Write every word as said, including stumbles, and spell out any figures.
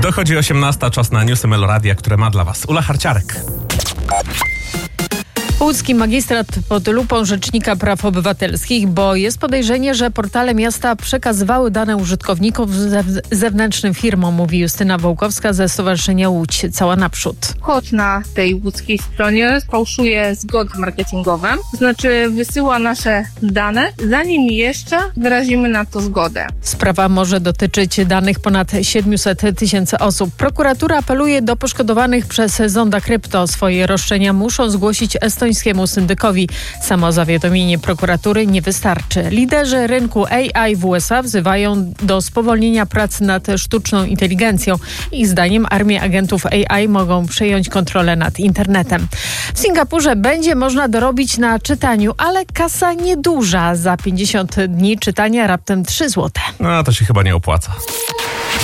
Dochodzi osiemnasta, czas na newsy Meloradia, które ma dla Was Ula Harciarek. Łódzki magistrat pod lupą Rzecznika Praw Obywatelskich, bo jest podejrzenie, że portale miasta przekazywały dane użytkowników zewnętrznym firmom, mówi Justyna Wołkowska ze Stowarzyszenia Łódź Cała Naprzód. Kod na tej łódzkiej stronie fałszuje zgody marketingowe, to znaczy wysyła nasze dane, zanim jeszcze wyrazimy na to zgodę. Sprawa może dotyczyć danych ponad siedmiuset tysięcy osób. Prokuratura apeluje do poszkodowanych przez Zonda Krypto. Swoje roszczenia muszą zgłosić estońskiemu syndykowi. Samo zawiadomienie prokuratury nie wystarczy. Liderzy rynku A I w U S A wzywają do spowolnienia prac nad sztuczną inteligencją. Ich zdaniem armie agentów A I mogą przejąć kontrolę nad internetem. W Singapurze będzie można dorobić na czytaniu, ale kasa nieduża. Za pięćdziesiąt dni czytania raptem trzy złote. No to się chyba nie opłaca.